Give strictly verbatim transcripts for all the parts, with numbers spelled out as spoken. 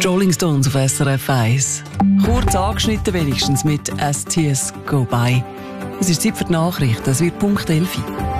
Die Rolling Stones auf S R F eins. Kurz angeschnitten wenigstens mit «As Tears Go By». Es ist Zeit für die Nachrichten. Es wird Punkt elf.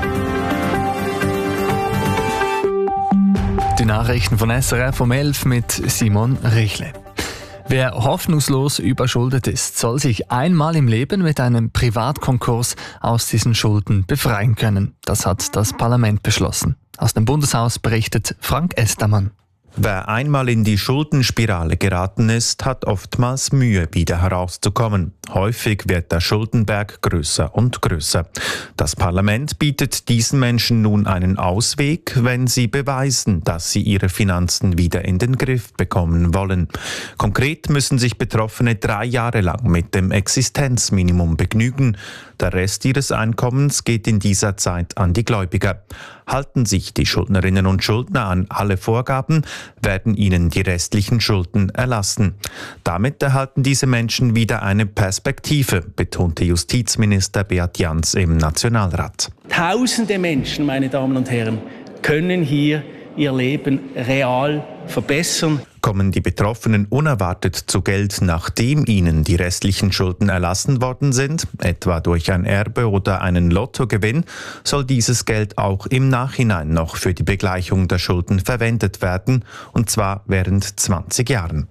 Die Nachrichten von S R F um elf mit Simon Richle. Wer hoffnungslos überschuldet ist, soll sich einmal im Leben mit einem Privatkonkurs aus diesen Schulden befreien können. Das hat das Parlament beschlossen. Aus dem Bundeshaus berichtet Frank Estermann. Wer einmal in die Schuldenspirale geraten ist, hat oftmals Mühe, wieder herauszukommen. Häufig wird der Schuldenberg größer und größer. Das Parlament bietet diesen Menschen nun einen Ausweg, wenn sie beweisen, dass sie ihre Finanzen wieder in den Griff bekommen wollen. Konkret müssen sich Betroffene drei Jahre lang mit dem Existenzminimum begnügen. Der Rest ihres Einkommens geht in dieser Zeit an die Gläubiger. Halten sich die Schuldnerinnen und Schuldner an alle Vorgaben, werden ihnen die restlichen Schulden erlassen. Damit erhalten diese Menschen wieder eine Perspektive, betonte Justizminister Beat Jans im Nationalrat. Tausende Menschen, meine Damen und Herren, können hier ihr Leben real verbessern. Kommen die Betroffenen unerwartet zu Geld, nachdem ihnen die restlichen Schulden erlassen worden sind, etwa durch ein Erbe oder einen Lottogewinn, soll dieses Geld auch im Nachhinein noch für die Begleichung der Schulden verwendet werden, und zwar während zwanzig Jahren.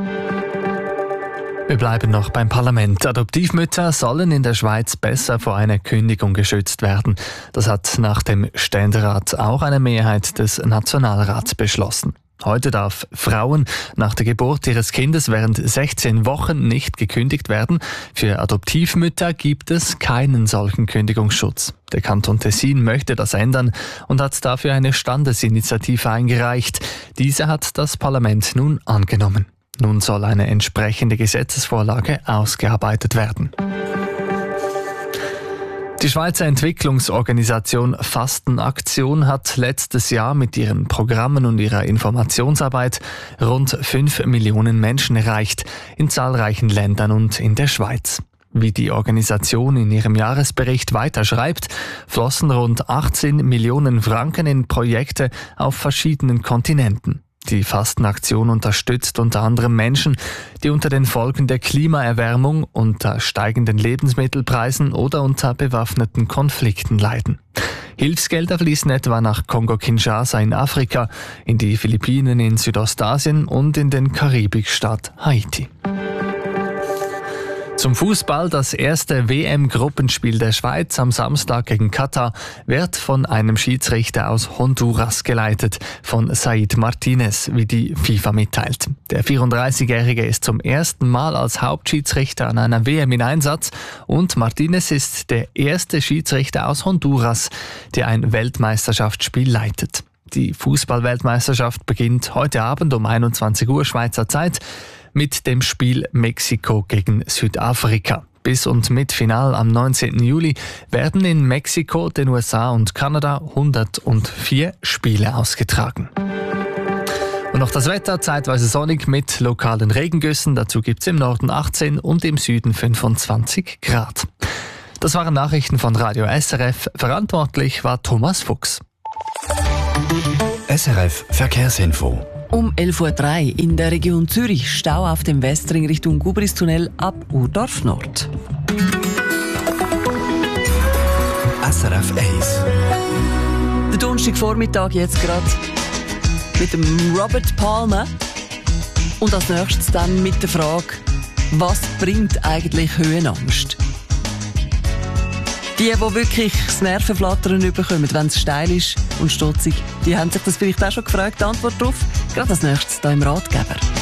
Wir bleiben noch beim Parlament. Adoptivmütter sollen in der Schweiz besser vor einer Kündigung geschützt werden. Das hat nach dem Ständerat auch eine Mehrheit des Nationalrats beschlossen. Heute darf Frauen nach der Geburt ihres Kindes während sechzehn Wochen nicht gekündigt werden. Für Adoptivmütter gibt es keinen solchen Kündigungsschutz. Der Kanton Tessin möchte das ändern und hat dafür eine Standesinitiative eingereicht. Diese hat das Parlament nun angenommen. Nun soll eine entsprechende Gesetzesvorlage ausgearbeitet werden. Die Schweizer Entwicklungsorganisation Fastenaktion hat letztes Jahr mit ihren Programmen und ihrer Informationsarbeit rund fünf Millionen Menschen erreicht, in zahlreichen Ländern und in der Schweiz. Wie die Organisation in ihrem Jahresbericht weiter schreibt, flossen rund achtzehn Millionen Franken in Projekte auf verschiedenen Kontinenten. Die Fastenaktion unterstützt unter anderem Menschen, die unter den Folgen der Klimaerwärmung, unter steigenden Lebensmittelpreisen oder unter bewaffneten Konflikten leiden. Hilfsgelder fließen etwa nach Kongo-Kinshasa in Afrika, in die Philippinen in Südostasien und in den Karibikstaat Haiti. Zum Fußball: Das erste W M-Gruppenspiel der Schweiz am Samstag gegen Katar wird von einem Schiedsrichter aus Honduras geleitet, von Said Martinez, wie die FIFA mitteilt. Der vierunddreißigjährige ist zum ersten Mal als Hauptschiedsrichter an einer W M in Einsatz und Martinez ist der erste Schiedsrichter aus Honduras, der ein Weltmeisterschaftsspiel leitet. Die Fußball-Weltmeisterschaft beginnt heute Abend um einundzwanzig Uhr Schweizer Zeit mit dem Spiel Mexiko gegen Südafrika. Bis und mit Final am neunzehnten Juli werden in Mexiko, den U S A und Kanada hundertvier Spiele ausgetragen. Und noch das Wetter: zeitweise sonnig mit lokalen Regengüssen. Dazu gibt es im Norden achtzehn und im Süden fünfundzwanzig Grad. Das waren Nachrichten von Radio S R F. Verantwortlich war Thomas Fuchs. S R F Verkehrsinfo. Um elf Uhr drei in der Region Zürich Stau auf dem Westring Richtung Gubristunnel ab Urdorf Nord. S R F eins. Der Donnerstagvormittag jetzt gerade mit dem Robert Palmer. Und als nächstes dann mit der Frage, was bringt eigentlich Höhenangst? Die, die wirklich das Nervenflattern bekommen, wenn es steil ist und stotzig, die haben sich das vielleicht auch schon gefragt. Die Antwort darauf gerade als nächstes hier im Ratgeber.